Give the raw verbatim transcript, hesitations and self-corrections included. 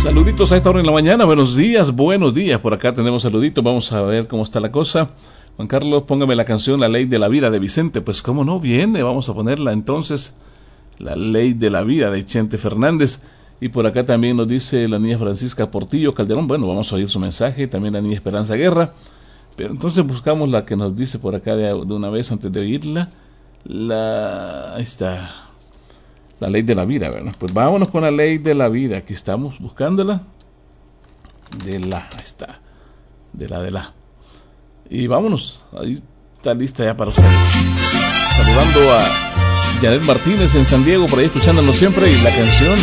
Saluditos a esta hora en la mañana, buenos días, buenos días. Por acá tenemos saluditos, vamos a ver cómo está la cosa. Juan Carlos, póngame la canción La Ley de la Vida de Vicente. Pues cómo no, viene, vamos a ponerla entonces. La Ley de la Vida de Chente Fernández. Y por acá también nos dice la niña Francisca Portillo Calderón. Bueno, vamos a oír su mensaje, también la niña Esperanza Guerra. Pero entonces buscamos la que nos dice por acá de, de una vez antes de oírla. La... Ahí está. La Ley de la Vida, ¿verdad? Pues vámonos con la Ley de la Vida. Aquí estamos buscándola. De la, ahí está. De la, de la. Y vámonos. Ahí está lista ya para ustedes. Saludando a Janet Martínez en San Diego, por ahí escuchándonos siempre. Y la canción